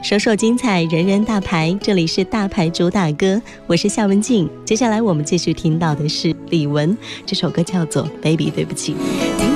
首首精彩，人人大牌，这里是大牌主打歌，我是夏文静。接下来我们继续听到的是李玟，这首歌叫做 Baby 对不起。